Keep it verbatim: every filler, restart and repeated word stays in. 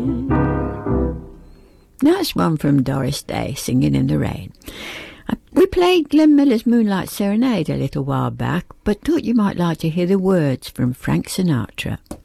That's one from Doris Day, Singing in the Rain. We played Glenn Miller's Moonlight Serenade a little while back, but thought you might like to hear the words from Frank Sinatra.